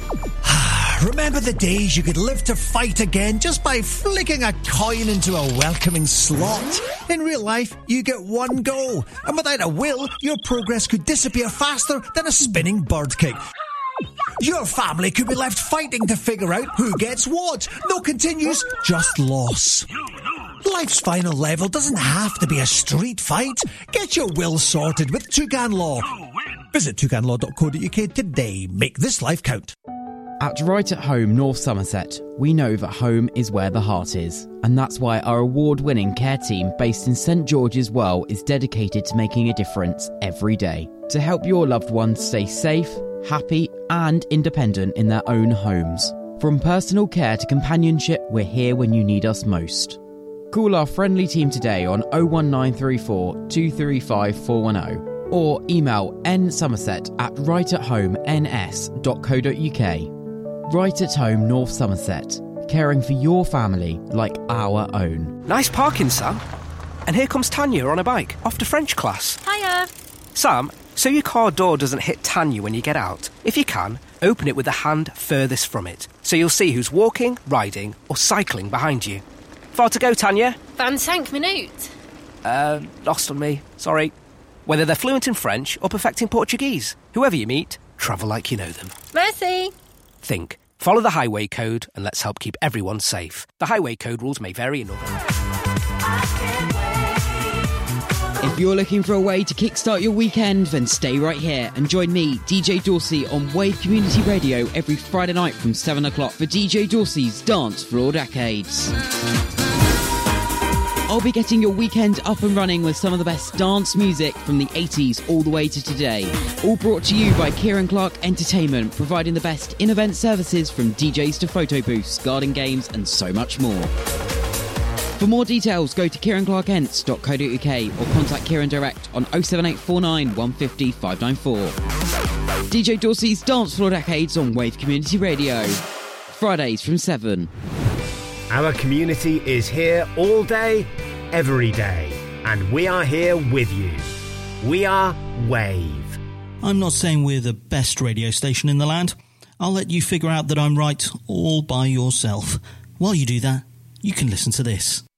Remember the days you could live to fight again just by flicking a coin into a welcoming slot? In real life, you get one go, and without a will, your progress could disappear faster than a spinning bird kick. Your family could be left fighting to figure out who gets what. No continues, just loss. Life's final level doesn't have to be a street fight. Get your will sorted with Toucan Law. Visit toucanlaw.co.uk today. Make this life count. At Right at Home North Somerset, we know that home is where the heart is, and that's why our award-winning care team based in St George's Well is dedicated to making a difference every day to help your loved ones stay safe, happy and independent in their own homes. From personal care to companionship, we're here when you need us most. Call our friendly team today on 01934 235 410 or email nsomerset@rightathomens.co.uk. Right at Home North Somerset, caring for your family like our own. Nice parking, Sam. And here comes Tanya on a bike, off to French class. Hiya. Sam, so your car door doesn't hit Tanya when you get out. If you can, open it with the hand furthest from it, so you'll see who's walking, riding or cycling behind you. Far to go, Tanya? 25 minutes. Lost on me. Sorry. Whether they're fluent in French or perfecting Portuguese, whoever you meet, travel like you know them. Merci. Think. Follow the highway code and let's help keep everyone safe. The highway code rules may vary in other... If you're looking for a way to kickstart your weekend, then stay right here and join me, DJ Dorsey, on Wave Community Radio every Friday night from 7 o'clock for DJ Dorsey's Dance Floor Decades. I'll be getting your weekend up and running with some of the best dance music from the 80s all the way to today. All brought to you by Kieran Clark Entertainment, providing the best in-event services from DJs to photo booths, garden games and so much more. For more details, go to kieranclarkents.co.uk or contact Kieran direct on 07849 150 594. DJ Dorsey's Dance Floor Decades on Wave Community Radio. Fridays from 7. Our community is here all day, every day, and we are here with you. We are Wave. I'm not saying we're the best radio station in the land. I'll let you figure out that I'm right all by yourself. While you do that, you can listen to this.